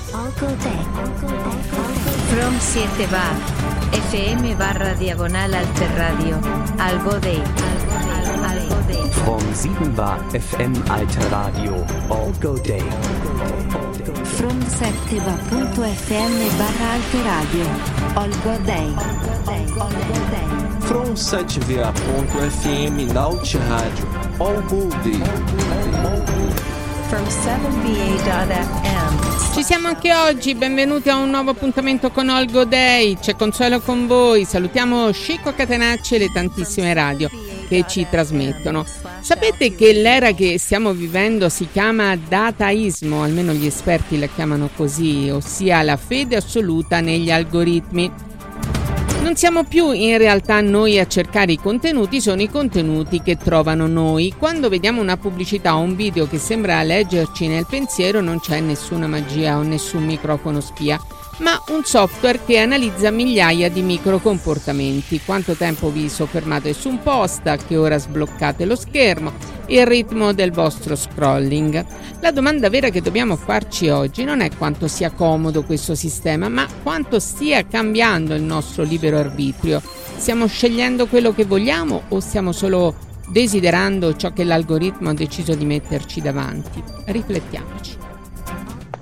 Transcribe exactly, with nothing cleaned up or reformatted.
From siete bar, F M barra diagonal alter radio, Algo Day. From sieben bar, F M alter radio, Algo Day. From sette bar punto F M barra alter radio, Algo Day. From sete va ponto F M Naut Rádio, Algo Day. From seven B A dot F M. Ci siamo anche oggi, benvenuti a un nuovo appuntamento con Algo Day. C'è Consuelo con voi, salutiamo Scicco Catenacci e le tantissime radio che ci trasmettono. Sapete che l'era che stiamo vivendo si chiama dataismo, almeno gli esperti la chiamano così, ossia la fede assoluta negli algoritmi. Non siamo più in realtà noi a cercare i contenuti, sono i contenuti che trovano noi. Quando vediamo una pubblicità o un video che sembra leggerci nel pensiero, non c'è nessuna magia o nessun microfono spia, ma un software che analizza migliaia di microcomportamenti. Quanto tempo vi soffermate su un post, a che ora sbloccate lo schermo, il ritmo del vostro scrolling. La domanda vera che dobbiamo farci oggi non è quanto sia comodo questo sistema, ma quanto stia cambiando il nostro libero arbitrio. Stiamo scegliendo quello che vogliamo o stiamo solo desiderando ciò che l'algoritmo ha deciso di metterci davanti? Riflettiamoci.